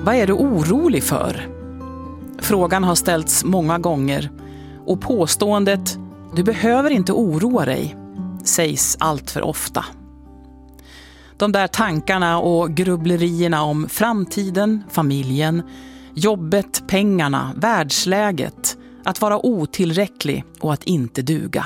Vad är du orolig för? Frågan har ställts många gånger och påståendet "du behöver inte oroa dig" sägs allt för ofta. De där tankarna och grubblerierna om framtiden, familjen, jobbet, pengarna, världsläget, att vara otillräcklig och att inte duga.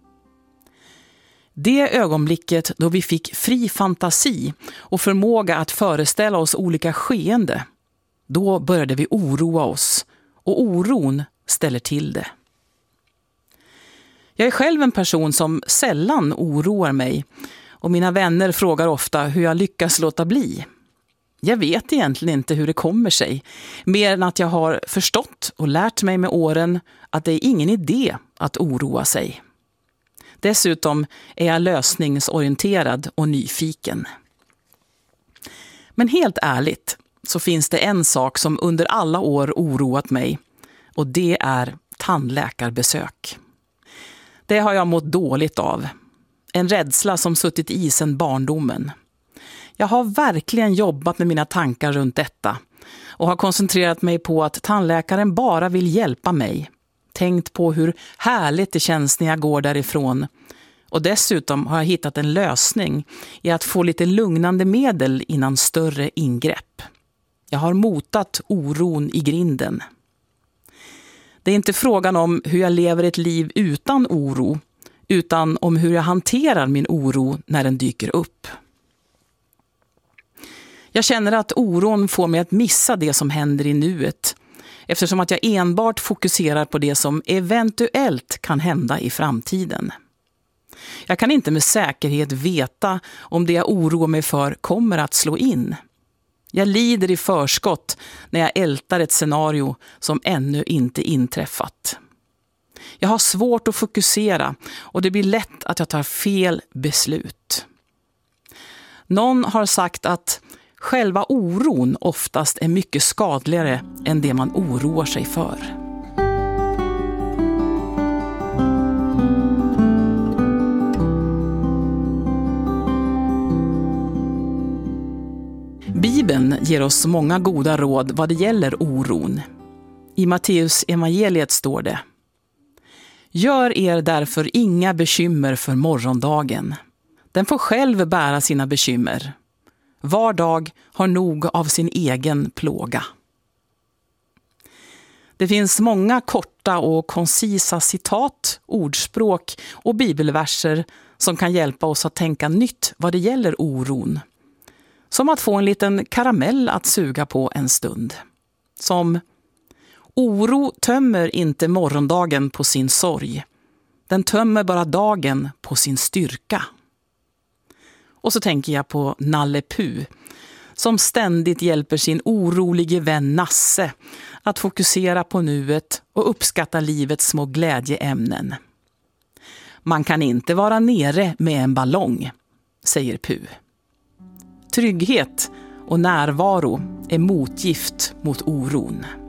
Det ögonblicket då vi fick fri fantasi och förmåga att föreställa oss olika skeende, då började vi oroa oss och oron ställer till det. Jag är själv en person som sällan oroar mig och mina vänner frågar ofta hur jag lyckas låta bli. Jag vet egentligen inte hur det kommer sig, mer än att jag har förstått och lärt mig med åren att det är ingen idé att oroa sig. Dessutom är jag lösningsorienterad och nyfiken. Men helt ärligt så finns det en sak som under alla år oroat mig, och det är tandläkarbesök. Det har jag mått dåligt av. En rädsla som suttit i sedan barndomen. Jag har verkligen jobbat med mina tankar runt detta och har koncentrerat mig på att tandläkaren bara vill hjälpa mig. Tänkt på hur härligt det känns när jag går därifrån. Och dessutom har jag hittat en lösning i att få lite lugnande medel innan större ingrepp. Jag har motat oron i grinden. Det är inte frågan om hur jag lever ett liv utan oro, utan om hur jag hanterar min oro när den dyker upp. Jag känner att oron får mig att missa det som händer i nuet, eftersom att jag enbart fokuserar på det som eventuellt kan hända i framtiden. Jag kan inte med säkerhet veta om det jag oroar mig för kommer att slå in. Jag lider i förskott när jag ältar ett scenario som ännu inte inträffat. Jag har svårt att fokusera och det blir lätt att jag tar fel beslut. Någon har sagt att själva oron oftast är mycket skadligare än det man oroar sig för. Bibeln ger oss många goda råd vad det gäller oron. I Matteus evangeliet står det: Gör er därför inga bekymmer för morgondagen. Den får själv bära sina bekymmer. Var dag har nog av sin egen plåga. Det finns många korta och koncisa citat, ordspråk och bibelverser som kan hjälpa oss att tänka nytt vad det gäller oron. Som att få en liten karamell att suga på en stund. Som: oro tömmer inte morgondagen på sin sorg. Den tömmer bara dagen på sin styrka. Och så tänker jag på Nalle Puh, som ständigt hjälper sin orolige vän Nasse att fokusera på nuet och uppskatta livets små glädjeämnen. Man kan inte vara nere med en ballong, säger Puh. Trygghet och närvaro är motgift mot oron.